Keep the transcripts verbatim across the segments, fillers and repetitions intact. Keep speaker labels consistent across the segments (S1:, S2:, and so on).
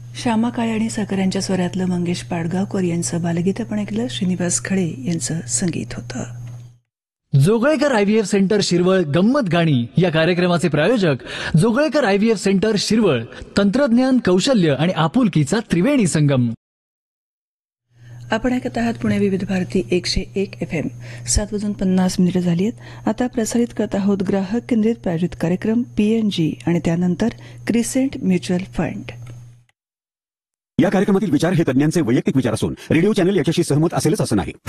S1: श्यामा काळे आणि साखर यांच्या स्वरातलं मंगेश पाडगावकर यांचं बालगीत आपण ऐकलं. श्रीनिवास खडे यांचं संगीत होतं.
S2: जोगळेकर आयव्हीएफ सेंटर शिरवळ गंमत गाणी या कार्यक्रमाचे प्रायोजक जोगळेकर आयव्हीएफ सेंटर शिरवळ. तंत्रज्ञान, कौशल्य आणि आपुलकीचा त्रिवेणी संगम.
S1: आपण ऐकत आहात पुणे विविध भारती एकशे एक एफ एम. सात वाजून पन्नास मिनिटं झाली आहेत. आता प्रसारित करत आहोत ग्राहक केंद्रित प्रायोजित कार्यक्रम पीएनजी आणि त्यानंतर क्रिसेंट म्युच्युअल फंड.
S3: या कार्यक्रमातील विचार हे तज्ञांचे वैयक्तिक विचार असून रेडिओ चॅनल याच्याशी सहमत असेलच असं नाही.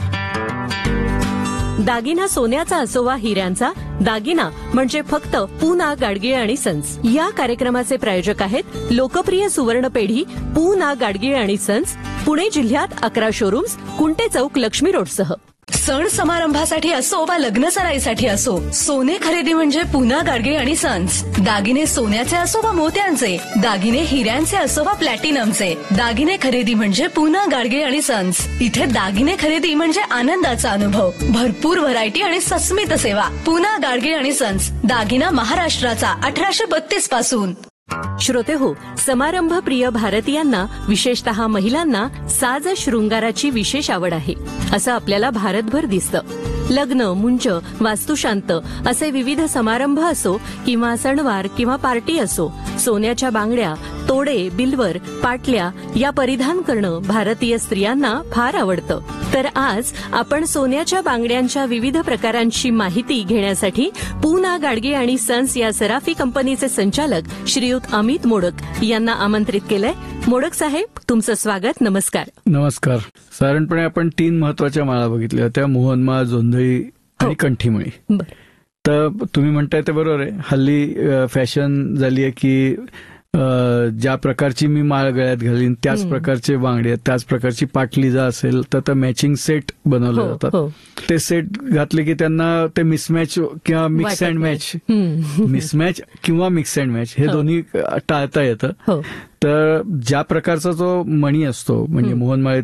S4: दागिना सोन्याचा असो वा हिऱ्यांचा, दागिना म्हणजे फक्त पूना गाडगीळ आणि सन्स. या कार्यक्रमाचे प्रायोजक आहेत लोकप्रिय सुवर्ण पेढी पूना गाडगीळ आणि सन्स. पुणे जिल्ह्यात अकरा शोरूम्स, कुंटे चौक, लक्ष्मी रोडसह.
S5: सण समारंभासाठी असो वा लग्न सराईसाठी असो, सोने खरेदी म्हणजे पूना गाडगीळ आणि सन्स. दागिने सोन्याचे असो वा मोत्यांचे, दागिने हिऱ्यांचे असो वा प्लॅटिनमचे, दागिने खरेदी म्हणजे पूना गाडगीळ आणि सन्स. इथे दागिने खरेदी म्हणजे आनंदाचा अनुभव, भरपूर व्हरायटी आणि सस्मित सेवा. पूना गाडगीळ आणि सन्स, दागिना महाराष्ट्राचा अठराशे बत्तीस पासून.
S4: श्रोते हो, समारंभ प्रिय भारतीयांना, विशेषतः महिलांना साज शृंगाराची विशेष आवड आहे असं आपल्याला भारतभर दिसतं. लग्न, मुंज, वास्तुशांत असे विविध समारंभ असो किंवा सणवार किंवा पार्टी असो, सोन्याच्या बांगड्या, तोडे, बिल्वर, पाटल्या या परिधान करणं भारतीय स्त्रियांना फार आवडतं. तर आज आपण सोन्याच्या बांगड्यांच्या विविध प्रकारांची माहिती घेण्यासाठी पूना गाडगीळ आणि सन्स या सराफी कंपनीचे संचालक श्रीयुत अमित मोडक यांना आमंत्रित केलंय. मोडक साहेब, तुमचं स्वागत. नमस्कार.
S6: नमस्कार. साधारणपणे आपण तीन महत्वाच्या माळा बघितल्या होत्या, मोहनमाळ, जोंधळी आणि कंठीमळी. तर तुम्ही म्हणताय ते बरोबर आहे. हल्ली फॅशन झाली आहे की ज्या प्रकारची मी माळ गळ्यात घालीन त्याच प्रकारचे बांगडे आहेत, त्याच प्रकारची पाटली जर असेल तर मॅचिंग सेट बनवले जातात. ते सेट घातले की त्यांना ते मिसमॅच किंवा मिक्स अँड मॅच, मिसमॅच किंवा मिक्स अँड मॅच हे दोन्ही टाळता येतं. तर ज्या प्रकारचा जो मणी असतो, म्हणजे मोहनमाळेत